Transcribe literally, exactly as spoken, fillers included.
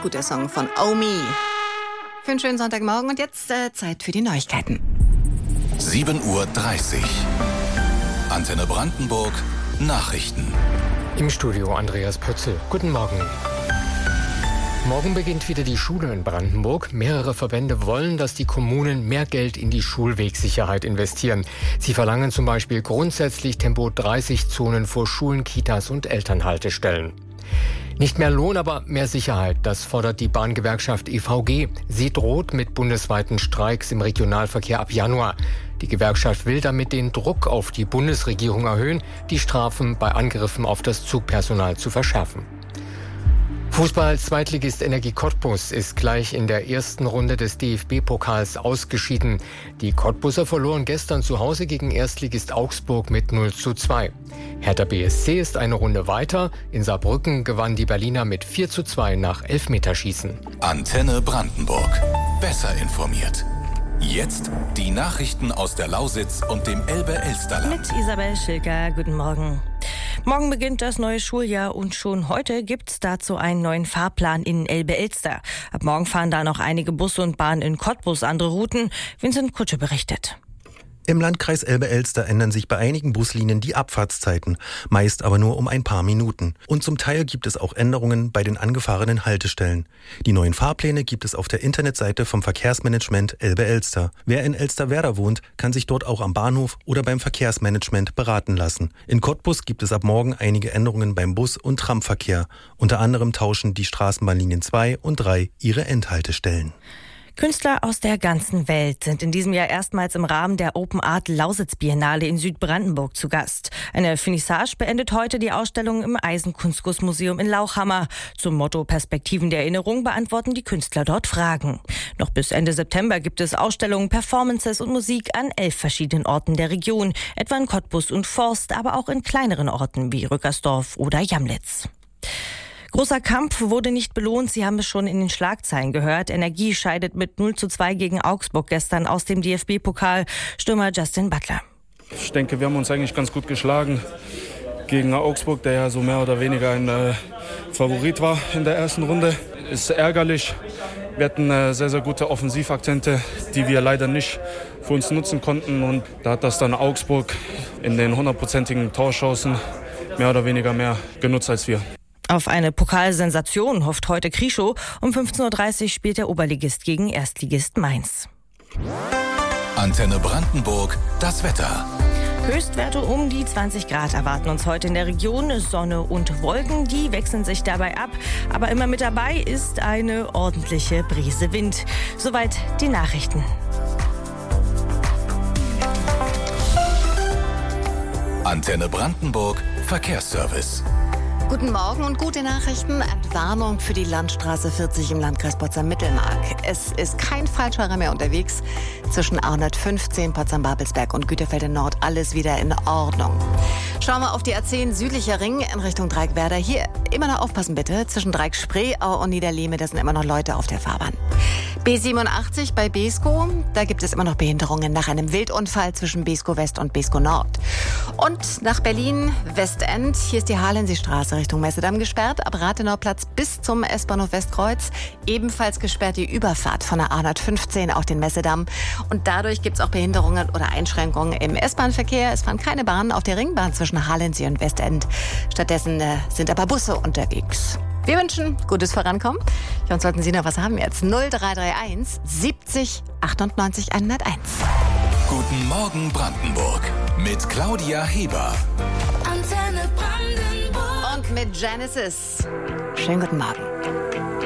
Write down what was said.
guter Song von Omi. Für einen schönen Sonntagmorgen und jetzt äh, Zeit für die Neuigkeiten. sieben Uhr dreißig. Antenne Brandenburg. Nachrichten. Im Studio Andreas Pötzl. Guten Morgen. Morgen beginnt wieder die Schule in Brandenburg. Mehrere Verbände wollen, dass die Kommunen mehr Geld in die Schulwegsicherheit investieren. Sie verlangen zum Beispiel grundsätzlich Tempo dreißig Zonen vor Schulen, Kitas und Elternhaltestellen. Nicht mehr Lohn, aber mehr Sicherheit. Das fordert die Bahngewerkschaft E V G. Sie droht mit bundesweiten Streiks im Regionalverkehr ab Januar. Die Gewerkschaft will damit den Druck auf die Bundesregierung erhöhen, die Strafen bei Angriffen auf das Zugpersonal zu verschärfen. Fußball-Zweitligist Energie Cottbus ist gleich in der ersten Runde des D F B-Pokals ausgeschieden. Die Cottbuser verloren gestern zu Hause gegen Erstligist Augsburg mit null zu zwei. Hertha B S C ist eine Runde weiter. In Saarbrücken gewann die Berliner mit vier zu zwei nach Elfmeterschießen. Antenne Brandenburg. Besser informiert. Jetzt die Nachrichten aus der Lausitz und dem Elbe-Elsterland. Mit Isabel Schilker, guten Morgen. Morgen beginnt das neue Schuljahr und schon heute gibt's dazu einen neuen Fahrplan in Elbe-Elster. Ab morgen fahren da noch einige Busse und Bahnen in Cottbus andere Routen. Vincent Kutsche berichtet. Im Landkreis Elbe-Elster ändern sich bei einigen Buslinien die Abfahrtszeiten, meist aber nur um ein paar Minuten. Und zum Teil gibt es auch Änderungen bei den angefahrenen Haltestellen. Die neuen Fahrpläne gibt es auf der Internetseite vom Verkehrsmanagement Elbe-Elster. Wer in Elsterwerda wohnt, kann sich dort auch am Bahnhof oder beim Verkehrsmanagement beraten lassen. In Cottbus gibt es ab morgen einige Änderungen beim Bus- und Tramverkehr. Unter anderem tauschen die Straßenbahnlinien zwei und drei ihre Endhaltestellen. Künstler aus der ganzen Welt sind in diesem Jahr erstmals im Rahmen der Open Art Lausitz Biennale in Südbrandenburg zu Gast. Eine Finissage beendet heute die Ausstellung im Eisenkunstgussmuseum in Lauchhammer. Zum Motto Perspektiven der Erinnerung beantworten die Künstler dort Fragen. Noch bis Ende September gibt es Ausstellungen, Performances und Musik an elf verschiedenen Orten der Region, etwa in Cottbus und Forst, aber auch in kleineren Orten wie Rückersdorf oder Jamlitz. Großer Kampf wurde nicht belohnt. Sie haben es schon in den Schlagzeilen gehört. Energie scheidet mit null zu zwei gegen Augsburg gestern aus dem D F B-Pokal. Stürmer Justin Butler. Ich denke, wir haben uns eigentlich ganz gut geschlagen gegen Augsburg, der ja so mehr oder weniger ein äh, Favorit war in der ersten Runde. Ist ärgerlich. Wir hatten äh, sehr, sehr gute Offensivakzente, die wir leider nicht für uns nutzen konnten. Und da hat das dann Augsburg in den hundertprozentigen Torchancen mehr oder weniger mehr genutzt als wir. Auf eine Pokalsensation hofft heute Krieschow. Um fünfzehn Uhr dreißig spielt der Oberligist gegen Erstligist Mainz. Antenne Brandenburg, das Wetter. Höchstwerte um die zwanzig Grad erwarten uns heute in der Region. Sonne und Wolken, die wechseln sich dabei ab. Aber immer mit dabei ist eine ordentliche Brise Wind. Soweit die Nachrichten. Antenne Brandenburg, Verkehrsservice. Guten Morgen und gute Nachrichten. Entwarnung für die Landstraße vierzig im Landkreis Potsdam-Mittelmark. Es ist kein Falschfahrer mehr unterwegs. Zwischen achthundertfünfzehn Potsdam-Babelsberg und Güterfelde Nord alles wieder in Ordnung. Schauen wir auf die A zehn südlicher Ring in Richtung Dreieckwerder. Hier immer noch aufpassen bitte. Zwischen Dreieck-Spreeau und Niederlehme, da sind immer noch Leute auf der Fahrbahn. B siebenundachtzig bei Beeskow, da gibt es immer noch Behinderungen nach einem Wildunfall zwischen Beeskow West und Beeskow Nord. Und nach Berlin Westend, hier ist die Halenseestraße Richtung Messedamm gesperrt, ab Rathenauplatz bis zum S-Bahnhof Westkreuz. Ebenfalls gesperrt die Überfahrt von der A hundertfünfzehn auf den Messedamm. Und dadurch gibt es auch Behinderungen oder Einschränkungen im S-Bahn-Verkehr. Es fahren keine Bahnen auf der Ringbahn zwischen Halensee und Westend. Stattdessen äh, sind aber Busse unterwegs. Wir wünschen gutes Vorankommen. Ja, und sollten Sie noch was haben jetzt, null drei drei eins siebzig achtundneunzig hunderteins. Guten Morgen Brandenburg mit Claudia Heber. Antenne Brandenburg. Und mit Genesis. Schönen guten Morgen.